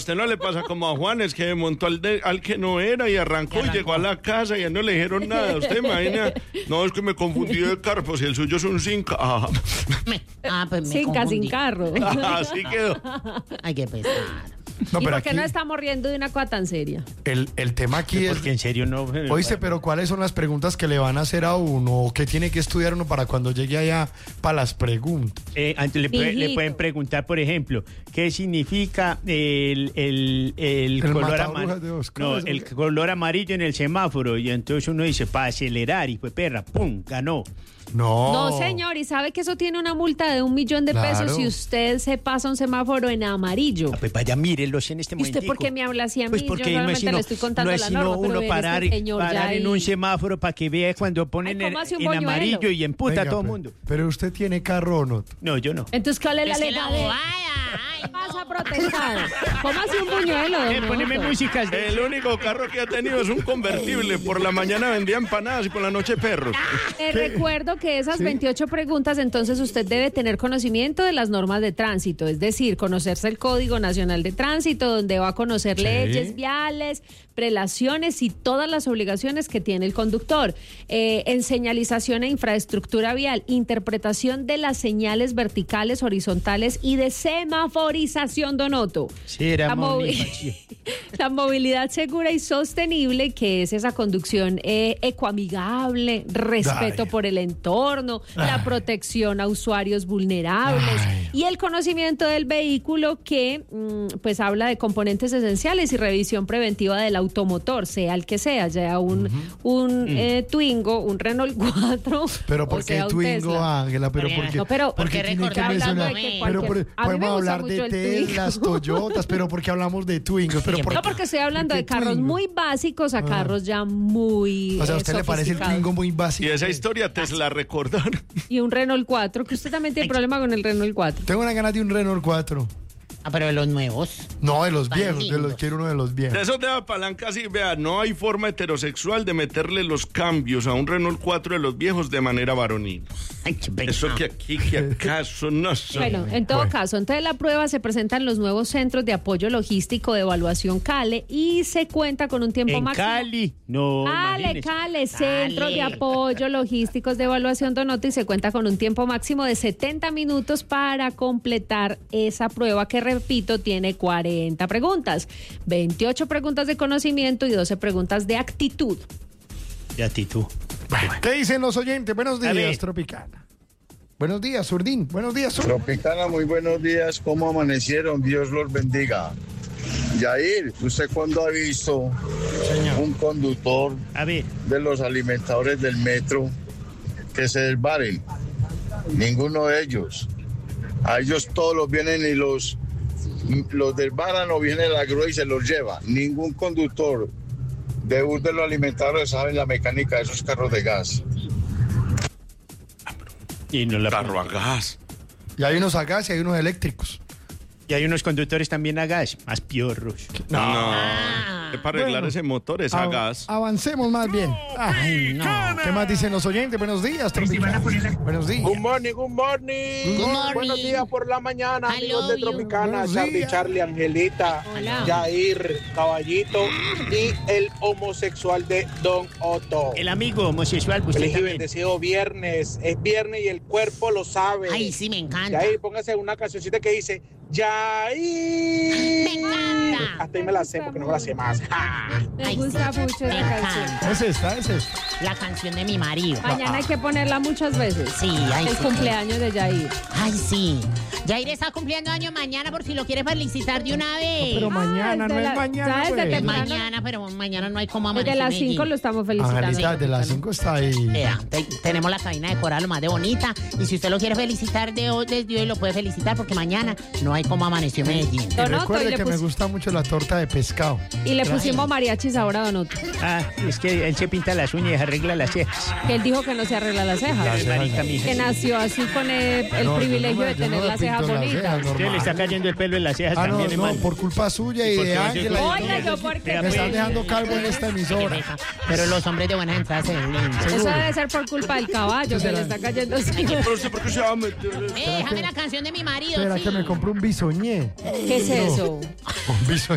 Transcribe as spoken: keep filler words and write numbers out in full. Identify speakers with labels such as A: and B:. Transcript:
A: usted no le pasa como a Juanes, que montó al, de, al que no era y arrancó, y arrancó y llegó a la casa y ya no le dijeron nada. ¿Usted imagina? No, es que me confundí de carro, pues el suyo es un Cinca. Ah,
B: ah pues me
C: Cinca
B: confundí.
C: sin carro.
A: Así quedó.
B: Hay que pesar.
C: No, ¿y por qué aquí no estamos riendo de una cosa tan seria?
D: El, el tema aquí es...
E: Porque en serio no...
D: Oíste, pero ¿cuáles son las preguntas que le van a hacer a uno? ¿O qué tiene que estudiar uno para cuando llegue allá para las preguntas?
E: Eh, antes le, puede, le pueden preguntar, por ejemplo, ¿qué significa el, el, el,
D: el
E: color amarillo? No, el color amarillo en el semáforo. Y entonces uno dice, para acelerar, y pues perra, ¡pum!, ganó.
D: No.
C: No, señor, y sabe que eso tiene una multa de un millón de
D: Claro.
C: pesos si usted se pasa un semáforo en amarillo.
E: Ah, pues vaya, mírenlos en este
C: ¿Y
E: momento.
C: usted por qué me habla así a mí?
E: Pues porque
C: Yo
E: no es
C: solamente
E: sino,
C: le estoy contando
E: no es
C: la
E: sino
C: norma, pero
E: uno
C: ven
E: parar,
C: este señor
E: parar
C: ya
E: en
C: ahí.
E: un semáforo para que vea cuando ponen
C: Ay,
E: en,
C: ¿cómo hace un
E: en
C: boñuelo?
E: amarillo y emputa
D: Venga,
E: a todo el
D: pero-
E: mundo.
D: Pero usted tiene carro o no.
E: No, yo no.
C: Entonces, ¿cuál es la
B: Es que
C: letra
B: la
C: de...?
B: bobada. Ay,
C: Vas a protestar. ¿Cómo hace un buñuelo?
E: Eh,
C: don
E: poneme
C: Otto?
E: músicas de...
A: El único carro que ha tenido es un convertible. Por la mañana vendía empanadas y por la noche perros.
C: Eh, recuerdo que esas veintiocho preguntas, entonces usted debe tener conocimiento de las normas de tránsito, es decir, conocerse el Código Nacional de Tránsito, donde va a conocer
D: Sí.
C: leyes viales, prelaciones y todas las obligaciones que tiene el conductor. Eh, en señalización e infraestructura vial, interpretación de las señales verticales, horizontales y de semaforización, don Otto.
E: Sí, era
C: La movi-
E: movilidad.
C: La movilidad segura y sostenible, que es esa conducción eh, ecoamigable, respeto
D: Ay.
C: por el entorno, la
D: Ay.
C: protección a usuarios vulnerables
D: Ay.
C: y el conocimiento del vehículo, que mm, pues habla de componentes esenciales y revisión preventiva del automotor, sea el que sea, ya un, un eh, Twingo, un Renault cuatro.
D: Pero
C: o
D: ¿por qué
C: sea, un
D: Twingo,
C: Tesla.
D: Ángela? Pero
B: Pero,
D: ¿por qué?
C: no, pero-
D: ¿por qué
B: porque
D: tiene que
B: recordar
C: hablando
D: mencionar?
C: de que
D: Pero
C: cualquier-
D: por-
C: a mí me
D: podemos
C: gusta
D: hablar
C: mucho
D: de
C: el
D: Teslas,
C: Twingo.
D: Toyotas, pero ¿por qué hablamos de Twingos? Pero ¿por
C: No,
D: qué?
C: porque estoy hablando
D: ¿por
C: de
D: qué
C: carros
D: Twingo?
C: muy básicos a carros ya muy
D: O sea, ¿a
C: eh,
D: usted le parece el
C: sofisticados.
D: Twingo muy básico?
A: Y esa historia te la recordaron.
C: Y un Renault cuatro, que usted también tiene problema con el Renault cuatro.
D: Tengo una ganas de un Renault cuatro.
B: Ah, pero de los nuevos.
D: No, de los
B: Tan
D: viejos, de los
B: lindos.
D: quiero uno de los viejos.
A: De esos de palanca, sí, vea, no hay forma heterosexual de meterle los cambios a un Renault cuatro de los viejos de manera varonil.
B: Ay, qué pena.
A: Eso que aquí, que acaso, no sé.
C: Bueno, en todo
D: Bueno.
C: caso, entonces la prueba se presenta en los nuevos centros de apoyo logístico de evaluación CALE y se cuenta con un tiempo
E: En
C: máximo.
E: Cali, no,
C: Cale,
E: imagínese.
C: Cale, Centros de
B: Cale.
C: Apoyo Logísticos de Evaluación Donoto, y se cuenta con un tiempo máximo de setenta minutos para completar esa prueba que, repito, tiene cuarenta preguntas, veintiocho preguntas de conocimiento y doce preguntas de actitud.
E: De actitud.
D: ¿Qué dicen los oyentes? Buenos
E: A ver.
D: días, Tropicana. Buenos días, Surdín. Buenos días, Sur.
F: Tropicana, muy buenos días. ¿Cómo amanecieron? Dios los bendiga. Yair, ¿usted cuándo ha visto
D: Señor.
F: un conductor
E: A ver,
F: de los alimentadores del metro que se desvaren? Ninguno de ellos. A ellos todos los vienen y los, los desbaran o viene la grúa y se los lleva. Ningún conductor de bus de los alimentadores sabe la mecánica de esos carros de gas.
E: y no la
A: Carro a gas.
D: Y hay unos a gas y hay unos eléctricos.
E: Y hay unos conductores también a gas, más piorros.
A: No.
B: Ah.
A: Es para arreglar
D: Bueno.
A: ese motor, es a
D: Av-
A: gas.
D: Avancemos más bien. Ay, no. ¿Qué más dicen los oyentes? Buenos días, Tropicana. Buenos días.
G: Good morning, good morning.
B: Good morning.
G: Buenos días por la mañana,
B: I
G: amigos
B: love
G: de
B: you.
G: Tropicana,
D: Buenos
G: Charlie,
D: días.
G: Charlie, Angelita,
C: Hola.
G: Yair, Caballito y el homosexual de Don Otto.
E: El amigo homosexual, pues usted
G: Feliz y
E: también.
G: bendecido viernes. Es viernes y el cuerpo lo sabe.
B: Ay, sí, me encanta.
G: Yair, póngase una cancioncita que dice Yair.
B: Me encanta.
G: Hasta ahí me la sé porque no me la sé más. Ja.
C: Me
B: Ay,
C: gusta
B: sí,
C: mucho
B: me
C: esa canción.
B: encanta.
D: Es esta, es esta.
B: La canción de mi marido.
C: Mañana hay que ponerla muchas veces.
B: Sí, ay,
C: El
B: sí.
C: cumpleaños de Yair.
B: Ay, sí. Yair está cumpliendo año mañana por si lo quiere felicitar de una vez.
D: Pero mañana,
C: desde
D: no
C: la-
D: es mañana,
C: ya desde
D: pues.
C: temprano.
B: Mañana, pero mañana no hay como
C: Desde
B: amanecer
C: las
B: Medellín.
C: cinco lo estamos felicitando.
D: Angelita, de las cinco está ahí.
B: Vea, te- tenemos la cabina decorada lo más de bonita. Y si usted lo quiere felicitar de hoy, desde hoy lo puede felicitar porque mañana no hay como amaneció Medellín.
D: Y
C: Don Otto,
D: recuerde
C: y le
D: que me
C: pus-
D: gusta mucho la torta de pescado.
C: Y le pusimos mariachis ahora a Don Otto,
E: Ah, es que él se pinta las uñas y arregla las cejas.
C: que él dijo que no se arregla las cejas.
D: Las cejas,
E: Marica, mija,
C: Que
E: sí.
C: nació así con el, el
D: No, yo
C: privilegio
D: no me-
C: de
D: yo no
C: tener
D: me
C: las cejas
D: pinto las
C: bonitas.
D: cejas, normal.
E: Usted le está cayendo el pelo en las cejas
D: Ah, no,
E: también,
D: no,
E: hermano.
D: por culpa suya y
E: Porque
D: de
E: no se
D: Ángela.
E: cuida.
C: Oiga, yo por qué.
E: Vea,
D: Me están
E: pues.
D: dejando calvo en esta emisora.
B: Pero los hombres de buena entrada se ven lindos.
C: Eso debe ser por culpa del caballo que le está cayendo así.
A: Pero usted, ¿por qué se va a meter?
B: Eh, déjame la canción de mi marido.
D: Espera
B: sí.
D: que me compré un bisoñé.
C: ¿Qué es eso?
D: Un bisoñé.